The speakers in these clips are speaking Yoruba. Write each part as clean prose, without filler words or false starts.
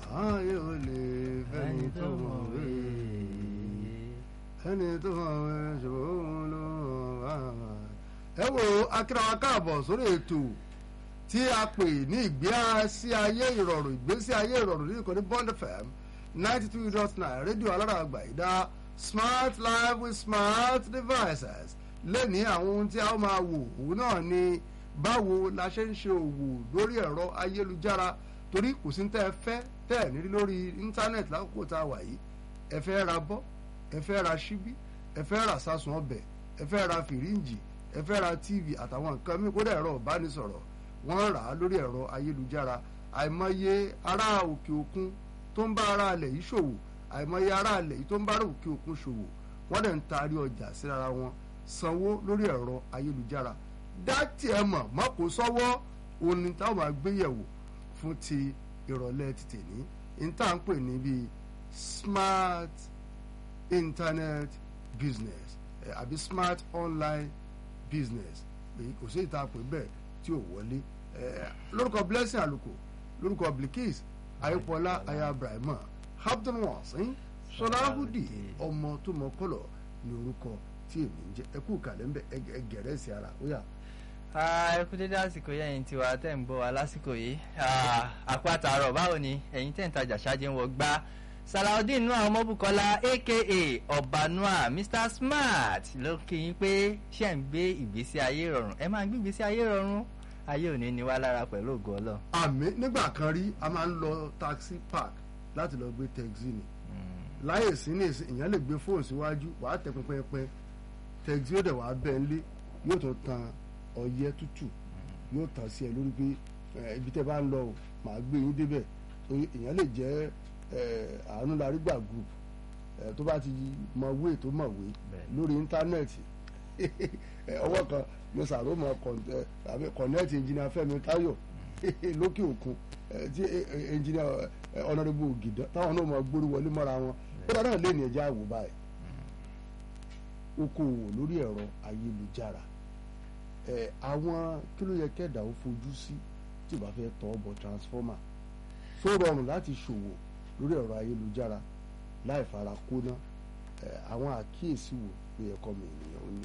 ayé ò lè fẹ́ni tó mọ̀wé ẹni tó mọ̀wé ṣòro ló wà. ẹ wo akírawa káàbọ̀ sórí ètò tí a pè ní ìgbésí ayé ìrọ̀rùn ní ìkànnì Bond FM 92.9 rédíò alárààgbà ìdá smart life with smart devices. lẹ́ni àwọn ohun tí a ó máa wò òun náà ni báwo la ṣe ń ṣe òwò lórí ẹ̀rọ ayélujára, torí kò sí tẹ́ ẹ fẹ́ tẹ́ ẹ̀ nírí lórí íńtánẹ́ẹ̀tì lákòókò tá a wà yìí. ẹ fẹ́ ra bọ́, ẹ fẹ́ ra ṣíbí, ẹ fẹ́ ra sásùn ọbẹ̀, ẹ fẹ́ ra fìríǹjì, ẹ fẹ́ ra tv àtàwọn nǹkan mí kódà ẹ̀rọ ìbánisọ̀rọ̀ wọ́n rà á lórí ẹ̀rọ ayélujára. àìmọye ará òkè òkun tó ń bá ará ilẹ̀ yìí ṣòwò, àìmọye ará ilẹ̀ yìí tó ń bá ará òkè òkun ṣòwò, wọ́n dẹ̀ ń taari ọjà síra wọn sanwó lórí ẹ̀rọ ayélujára. dátì ẹ mọ̀ mọ́ kó sọ́wọ́ òní táwọn máa gbé yẹ̀wò fún ti ìrọ̀lẹ́ ti tèmi ní tá à ń pè ní bíi smart internet business àbí smart online business. kò sí ìta pè bẹ́ẹ̀ tí ò wọlé. lórúkọ Blessing Àlùkò, lórúkọ Bilkis Ayọ̀pọ̀lá aya Ibrahima Abdul Wasin Sọláhùdì ọmọ tó mọ kọlọ ní orúkọ tí èmi ń jẹ. ẹ kú kàlẹ́ ń bẹ ẹgẹrẹ sí ara ó yà. ẹ kú dédé àsìkò yìí ẹ̀yin tiwa tẹ́ ń bọ̀ wá lásìkò yìí. àpáta àrọ̀ báwo ni ẹ̀yin tẹ́ ń tajà ṣáájú ń wọ gbá. Salaudeen Noah Ọmọbùkọ́lá aka Ọ̀bánúà Mr Smart ló kí yín pé ṣe ń gbé ìgbésí ayé rọrùn. ẹ máa gbé ìgbésí ayé rọrùn, ayé òní ni wá lára pẹ̀lú ògo Ọlọ́run. àmì nígbà kan rí a máa ń lọ taxi park láti lọ gbé taxi ni. láyè sí ní ìyẹn lè gbé fóònù síwájú, wàá tẹ pẹpẹpẹ taxi ó dẹ̀ wàá bẹ́ẹ̀ ńlé, yóò tún tan ọyẹ́ tútù, yóò tàn sí ẹ lórí pé ibi tẹ́ bá ń lọ màá gbé yín débẹ̀. ìyẹn lè jẹ́ àánú larígbà group tó bá ti mọ wé tó mọ̀ wé lórí íńtánẹ́ẹ̀tì. ọwọ́ kan ní sàrómọ kọ̀nẹ́ẹ̀tì ẹnjìnìà Fẹ́mi Táyọ̀ lókè òkun tí ẹnjìnìà ọ̀nàdébù Ògìdán táwọn náà mọ gbórí wọlé mọ́ra wọn. ó dáná lé ní ẹja àwò báyìí okòwò lórí ẹ̀rọ ayélujára. àwọn kí ló yẹ kẹ́dà ó fojú sí tí ò bá fẹ́ tọ́ bọ̀ transformer. tó rọrùn láti ṣòwò lórí ẹ̀rọ ayélujára láì fara kóná. àwọn àkíyèsí wo ló yẹ kọ́ mi ènìyàn ó ní.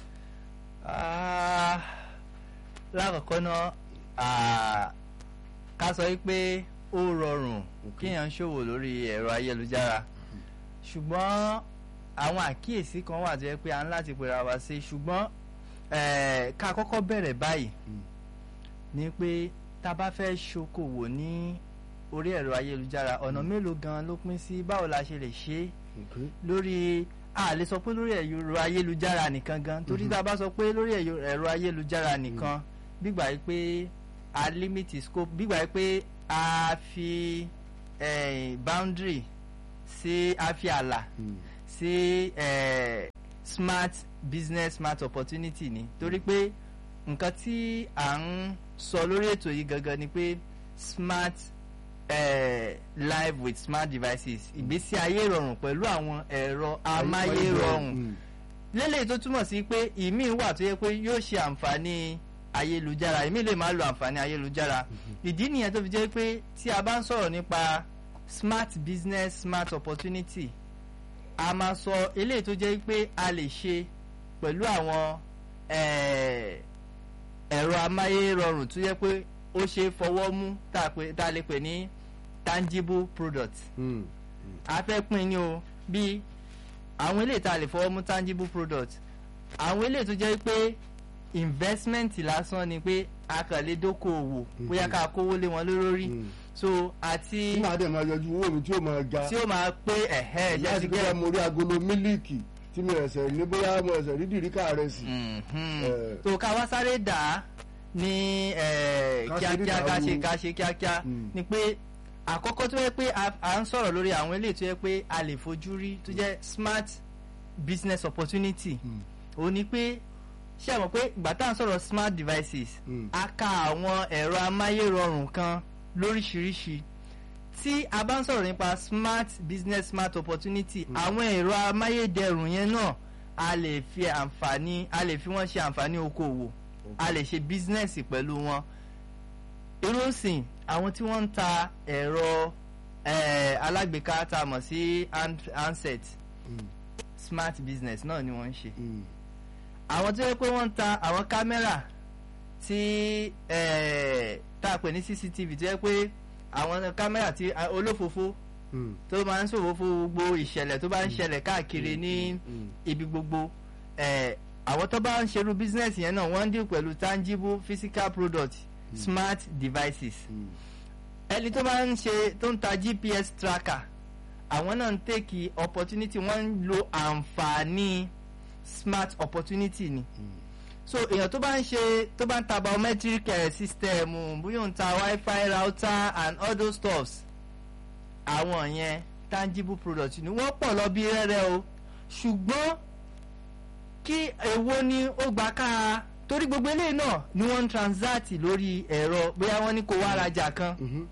lákọ̀ọ́kọ́ náà ká sọ pé ó rọrùn kéèyàn ṣòwò lórí ẹ̀rọ ayélujára, ṣùgbọ́n àwọn àkíyèsí kan wà tó yẹ pé a ń láti pera wa sí. ṣùgbọ́n ká kọ́kọ́ bẹ̀rẹ̀ báyìí ni pé tá a bá fẹ́ ṣokòwò ní orí ẹ̀rọ ayélujára, ọ̀nà mélòó gan ló pín sí, báwo la ṣe lè ṣe lórí. a lè sọ pé lórí ẹ̀rọ ayélujára nìkan gan, torí tá a bá sọ pé lórí ẹ̀rọ ayélujára nìkan gbígbà yìí pé a limit scope, gbígbà yìí pé a fi boundary sí, a fi àlà sí smart business smart opportunity ni. torí pé nǹkan tí à ń sọ lórí ètò yìí gangan ni pé smart live with smart devices, ìgbésí ayé ìrọ̀rùn pẹ̀lú àwọn ẹ̀rọ amáyérọrùn. lélẹ̀ tó túmọ̀ sí pé ìmíì wà tó yẹ pé yóò ṣe àǹfààní ayélujára, ìmíì lè má lo àǹfààní ayélujára. ìdí nìyẹn tó fi jẹ́ pé tí a bá ń sọ̀rọ̀ nípa smart business smart opportunity, a máa sọ eléyìí tó jẹ́ pé a lè ṣe pẹ̀lú àwọn ẹ̀rọ amáyérọrùn tó yẹ pé ó ṣe fọwọ́ mú tá a lè pè ní tangible products. a fẹ́ pín ní o bí àwọn eléyìí tá a lè fọwọ́ mú tangible products, àwọn eléyìí tó jẹ́ pé investment lásán ni pé a kàn lè dókòwò bóyá ká kówó lé wọn lórí. so àti tí màá dẹ̀ máa yọjú owó mi tí ó máa ga, tí ó máa pé jẹ́ ti kẹ́ mo rí agolo mílíìkì tí mo ẹ̀sẹ̀ ní bóyá mo ẹ̀sẹ̀ rí dìríkà rẹ̀ sí. tó ká wá sáré dà á ní kíákíá ká ṣe kíákíá ni pé àkọ́kọ́ tó yẹ pé à ń sọ̀rọ̀ lórí àwọn eléyìí tó yẹ pé a lè fojú rí tó jẹ́ smart business opportunity. ó ní pé ṣé ẹ mọ̀ pé ìgbà tá à ń sọ̀rọ̀ smart devices a ka àwọn ẹ̀rọ amáyérọrùn kan lóríṣiríṣi. tí a bá ń sọ̀rọ̀ nípa smart business smart opportunity, àwọn ẹ̀rọ amáyédẹrùn yẹn náà a lè fi wọ́n ṣe àǹfààní okòwò, a lè ṣe business pẹ̀lú wọn. irú sìn àwọn tí wọ́n ń ta ẹ̀rọ alágbèéká tá a mọ̀ sí handset smart business náà ni wọ́n ń ṣe. Àwọn tó yẹ pé wọ́n ń ta àwọn kámẹ́rà tí tá a pè ní CCTV tó yẹ pé àwọn kámẹ́rà tí olófòfó tó máa ń ṣòfófó gbogbo ìṣẹ̀lẹ̀ tó bá ń ṣẹlẹ̀ káàkiri ní ibi gbogbo, àwọn tó bá ń ṣerú business yẹn náà wọ́n ń deal pẹ̀lú tangible physical product smart devices. Ẹni tó bá ń ṣe tó ń ta GPS tracker, àwọn náà ń take opportunity, wọ́n ń lo àǹfààní smart opportunity ni. So èèyàn tó bá ń ta biometric system, bóyá ń ta wifi router and all those stuffs, àwọn yẹn tangible product ni wọ́n pọ̀ lọ bí rẹ́rẹ́ o. Ṣùgbọ́n kí èwo ni ó gbà ká, torí gbogbo eléyìí náà ni wọ́n ń transact lórí ẹ̀rọ, bóyá wọ́n ní kó wá rajà kan.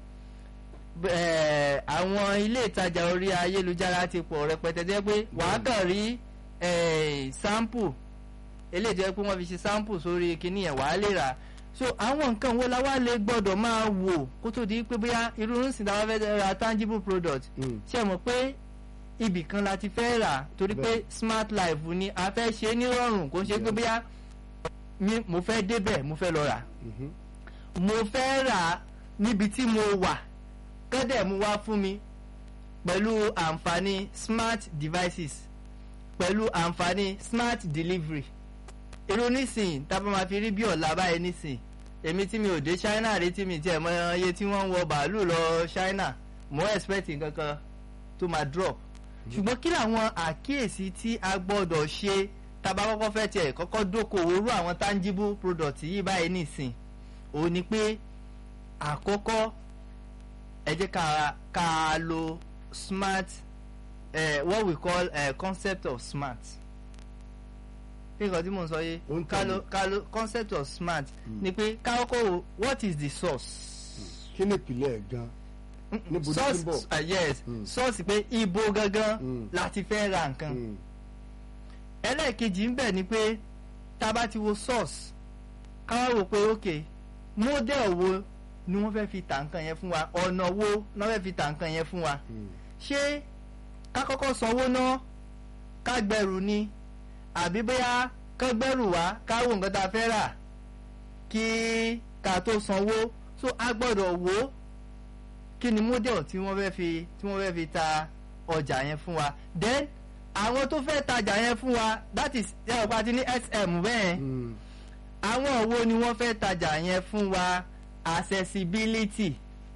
Àwọn ilé ìtajà orí ayélujára ti pọ̀ rẹpẹtẹ jẹ́ pé wàá kàn rí sample eléyìí jẹ́ pé wọ́n fi ṣe sample sórí kinní yẹn wàá lè rà. So àwọn nǹkan wo la wá lè gbọ́dọ̀ máa wò kó tó di pé bóyá irú ń sìn dáwọ́ fẹ́ ra tangible product, ṣe mọ̀ pé ibì kan la ti fẹ́ rà, torí pé smart life ni a fẹ́ ṣe nírọ̀rùn, kò ń ṣe pé bóyá mo fẹ́ débẹ̀ mo fẹ́ lọ rà, mo fẹ́ rà níbi tí mo wà kọ́dẹ̀ mú wá fún mi pẹ̀lú àǹfààní smart devices, pẹ̀lú àǹfààní smart delivery. Irú nísìn tábà máa fi rí bí ọ̀la báyìí nísìn, èmi tí mi ò dé China rí, tí mi tiẹ̀ mọ iye tí wọ́n ń wọ bàálù lọ China, mo expect nǹkan kan tó máa drop. Ṣùgbọ́n kí làwọn àkíyèsí tí a gbọ́dọ̀ ṣe tábà kọ́kọ́ fẹ́ tiẹ̀ kọ́kọ́ dókòwò irú àwọn tangible product yìí báyìí nísìn? Òun ni pé àkọ́kọ́ ẹ jẹ́ ká lo smart, what we call concept of smart. Nǹkan tí mo ń sọ yé, ká lo concept of smart ni pé ká kọ́kọ́ wo what is the source. Kí ni ìpìlẹ̀ gan? Source, yes, source pé ibo gangan láti fẹ́ ra nǹkan. Ẹlẹ́ẹ̀kejì ń bẹ ni pé tá a bá ti wo source, ká wá wò pé ok model wo ni wọ́n fẹ́ fi tà nǹkan yẹn fún wa, ọ̀nà wo ni wọ́n fẹ́ fi tà nǹkan yẹn fún wa. Ṣé ká kọ́kọ́ sanwó náà ká gbẹrù ni, àbí bóyá ká gbẹrù wá ká wo nǹkan tá a fẹ́ rà kí ká tó sanwó? So a gbọ́dọ̀ wò kí ni model tí wọ́n fẹ́ fi ta ọjà yẹn fún wa. Then àwọn tó fẹ́ tajà yẹn fún wa, that is ọ̀pá ti ní SM bẹ́ẹ̀, àwọn wo ni wọ́n fẹ́ tajà yẹn fún wa? Accessibility.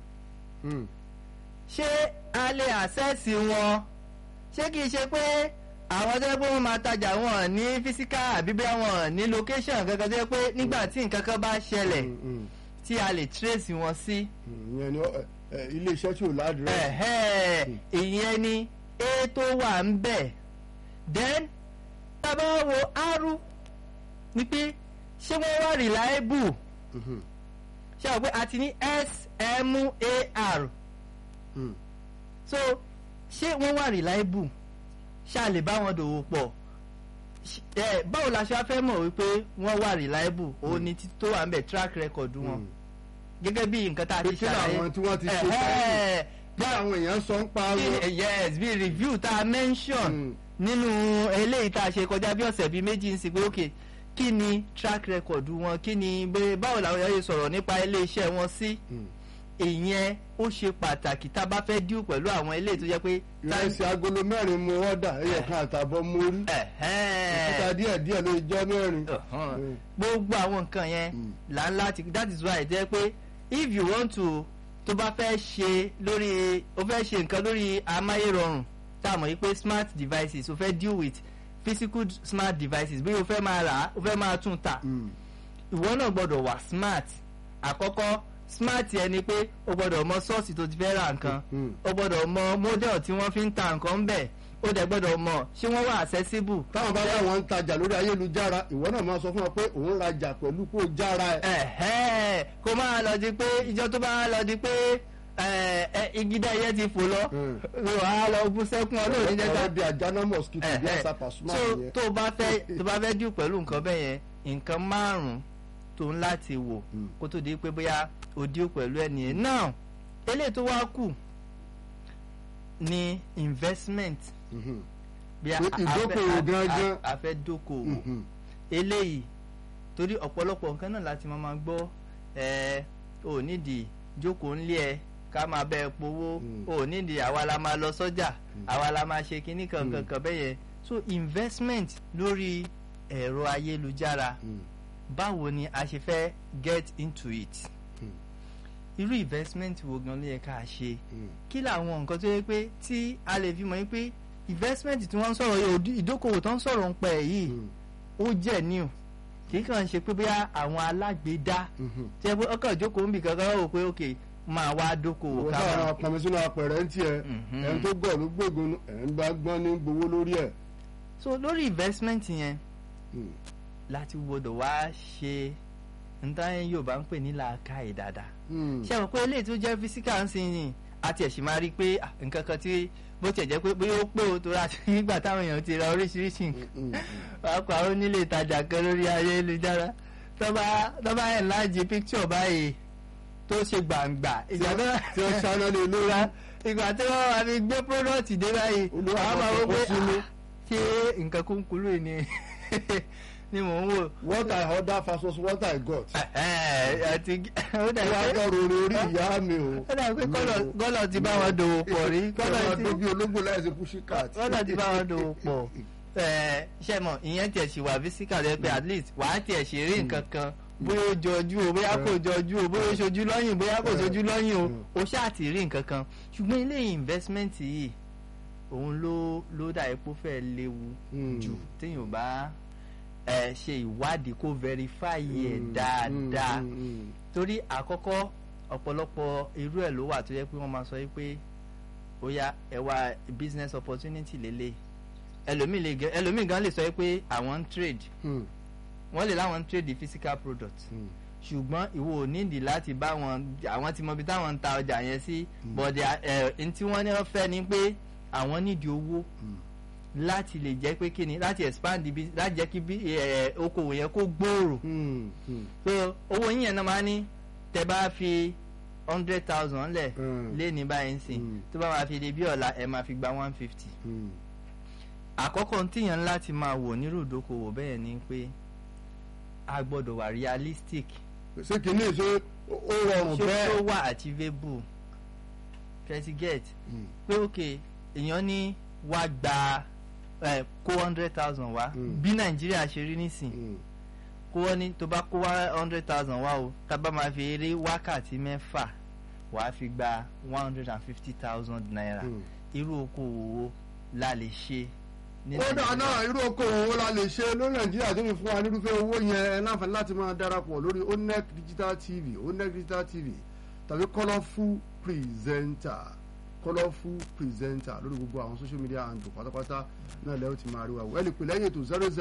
Ṣé a lè access wọn? Ṣé kìí ṣe pé àwọn tó yẹ pé wọ́n máa tajà wọn ní physical àbí bí wọn ní location kankan tó yẹ pé nígbà tí nǹkan kan bá ṣẹlẹ̀ tí a lè trace wọn sí? Ìyẹn ni ilé iṣẹ́ tí ò ládùúrà. Ìyẹn ni A tó wà ń bẹ̀. Then tábà wo R ni pé ṣé wọ́n wá reliable? Ṣé àwọn pé a ti ní SMAR. So ṣé wọ́n wà reliable? Ṣá lè bá wọn dòwò pọ̀? Báwo la ṣe wá fẹ́ mọ̀ wípé wọ́n wà reliable? Òun ni tó wà ń bẹ̀ track record wọn. Gẹ́gẹ́ bí nǹkan tá a ti ṣàlàyé. Kí àwọn tí wọ́n ti ṣe sẹ́yìn bí àwọn èèyàn sọ ń pa wọn. Yes, bí review tá a mention nínú eléyìí tá a ṣe kọjá bí ọ̀sẹ̀ bíi méjì ń sìn pé okay, kí ni track record wọn, kí ni báwo làwọn èèyàn yóò sọ̀rọ̀ nípa ilé-iṣẹ́ wọn sí. Ìyẹn ó ṣe pàtàkì tá a bá fẹ́ díù pẹ̀lú àwọn ilé tó jẹ́ pé. ìrẹsì agolo mẹ́rin mo ọ̀dà ẹyọ kan àtàbọ̀ mo rí. òkúta díẹ̀ ló jẹ́ mẹ́rin. gbogbo àwọn nǹkan yẹn là ń láti, that is why jẹ́ pé if you want to, tó bá fẹ́ ṣe lórí, o fẹ́ ṣe nǹkan lórí amáyérọrùn tá a mọ̀ yí pé smart devices, o fẹ́ deal with physical smart devices, bí o fẹ́ máa rà á, o fẹ́ máa tún ta, ìwọ náà gbọ́dọ̀ wà smart. Àkọ́kọ́ smart yẹn ni pé o gbọ́dọ̀ mọ sọ́ọ̀sì tó ti fẹ́ ra nǹkan, o gbọ́dọ̀ mọ model tí wọ́n fi ń ta nǹkan bẹ́ẹ̀, o dẹ̀ gbọ́dọ̀ mọ ṣé wọ́n wà accessible. táwọn bá wọn ń tajà lórí ayélujára, ìwọ náà máa sọ fún wọn pé òun rajà pẹ̀lú kó jára ẹ̀. kó máa lọ di pé ìjọ tó bá lọ di pé igidá yẹn ti fò lọ, wàá lọ bú sẹ́kún ọlọ́run jẹ́ta. ọ̀rọ̀ di àjánà mosquito bí àṣà pàṣùmá yẹn. so tó bá fẹ́ dì pẹ̀lú nǹkan bẹ́ẹ̀ yẹn, nǹkan márùn-ún tó ń láti wò kó tó di pé bóyá o dì pẹ̀lú ẹni yẹn. Now eléyìí tó wá kù, ní investment bí ìdókòwò gangan a fẹ́ dókòwò eléyìí torí ọ̀pọ̀lọpọ̀ nǹkan náà láti máa gbọ́ ò nídìí jókòó ńlé ẹ ká máa bẹ́ẹ̀ powó ò nídìí àwa la máa lọ sọ́jà àwa la máa ṣe kinní kankan bẹ́yẹn so investment lórí ẹ̀rọ ayélujára báwo ni a ṣe fẹ́ get into it irú investment wo gan ló yẹ ká ṣe kí làwọn nǹkan tó yẹ pé tí a lè fi mọ̀ pé investment tí wọ́n ń sọ̀rọ̀ yìí ìdókòwò tó ń sọ̀rọ̀ ń pẹ̀ yìí ó jẹ́ new kì í kàn ṣe pé bóyá àwọn alágbèédá tí ẹ ọkọ̀ ìjókòó ń bì kankan wò pé ok máa wá dókòwò káwọn. wọ́n sábà pàmì sínú apẹ̀rẹ̀ ń tiẹ̀ ẹni tó gọ̀ ló gbógun ẹni bá gbọ́n ní gbowó lórí ẹ̀. so lórí investment yẹn láti gbọdọ̀ wá ṣe ntáyẹn Yorùbá ń pè ní làákàyè dáadáa ṣé àwọn pé eléyìí tó jẹ́ physical ń sìn yìí àti ẹ̀sìn máa rí i pé nǹkan kan tí bó tiẹ̀ jẹ́ pé bóyá ó pé o tó ra nígbà táwọn èèyàn ti ra oríṣiríṣi pàápàá ó nílé ìtajà kan lórí ayélujára tó bá ẹ̀ láàjì picture báyìí tó ṣe gbàǹgbà ìgbà tí wọ́n ṣáná lè lóra ìgbà tí wọ́n wá fi gbé product dé báyìí àwọn máa wọ pé ṣé nǹkan kúnkúrú ni mò ń wò. what I order versus what I got. àti ó dà wọ́n á dọ̀rọ̀ orí ìyá mi o. ó dà pé kọ́lọ̀ ti bá wọn dòwò pọ̀ rí. kọ́lọ̀ ti bí ológbò láìsí pussycat. kọ́lọ̀ ti bá wọn dòwò pọ̀. ṣé mọ̀ ìyẹn tiẹ̀ ṣì wà physical rẹ pé at least wàá tiẹ̀ ṣe rí nǹkan kan bóyá ó jọjú o bóyá kò jọjú o bóyá ó ṣojú lọ́yìn bóyá kò ṣojú lọ́yìn o ó ṣáà ti rí nǹkan kan ṣùgbọ́n ilé investment yìí òun ló dà epo fẹ́ léwu jù téèyàn bá ṣe ìwádìí kó verify ẹ̀ dáadáa torí àkọ́kọ́ ọ̀pọ̀lọpọ̀ irú ẹ̀ ló wà tó yẹ pé wọ́n máa sọ pé ó yá ẹ wá business opportunity lélẹ̀ ẹlòmíì gan lè sọ pé àwọn ń trade wọ́n lè láwọn ń trade physical product ṣùgbọ́n ìwọ ò nídìí láti bá àwọn tí mọ ibi táwọn ń ta ọjà yẹn sí bọ̀dẹ̀ tí wọ́n ní wọ́n fẹ́ ni pé àwọn nídìí owó láti lè jẹ́ pé kíni láti expand ibi láti jẹ́ kí okòwò yẹn kó gbòòrò so owó yín yẹn náà máa ní tẹ́ bá fi 100,000 lẹ̀ lé ní báyìí sìn tó bá máa fi di bí ọ̀la ẹ̀ máa fi gba 150 àkọ́kọ́ tíyàn láti máa wò nírú ìdókòwò bẹ́ẹ̀ ni pé a gbọ́dọ̀ wà realistic ṣé kìíní ṣe ó rọrùn bẹ́ẹ̀ ṣé ó wà achievable thirty get pé ok èèyàn ní wá gba kó 100,000 wá bí Nàìjíríà ṣe rí nísìn kó wọ́n ní tó bá kó 100,000 wá o tá bá máa fi eré wákàtí mẹ́fà wàá fi gba 150,000 naira irú okòwò wo la lè ṣe. kódà náà irú okòwò wo la lè ṣe lórí Nàìjíríà tó fi fún wa nírúfẹ́ owó yẹn láǹfààní láti máa darapọ̀ lórí ONEC Digital TV tàbí Colourful Presenter lórí gbogbo àwọn social media handle pátápátá náà lẹ́yìn tí máa rí wa wò ẹ lè pè lẹ́yìn ètò 00